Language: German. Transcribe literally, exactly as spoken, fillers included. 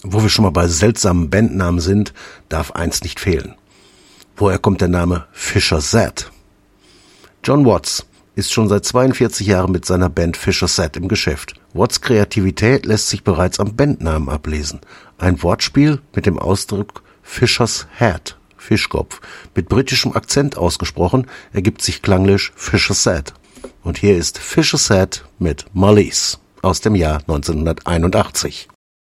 Wo wir schon mal bei seltsamen Bandnamen sind, darf eins nicht fehlen. Woher kommt der Name Fisher Z? John Watts ist schon seit zweiundvierzig Jahren mit seiner Band Fisher Z im Geschäft. Watts' Kreativität lässt sich bereits am Bandnamen ablesen. Ein Wortspiel mit dem Ausdruck Fisher's Head, Fischkopf, mit britischem Akzent ausgesprochen, ergibt sich klanglich Fisher Z. Und hier ist Fisher Z mit Marlies aus dem Jahr neunzehnhunderteinundachtzig.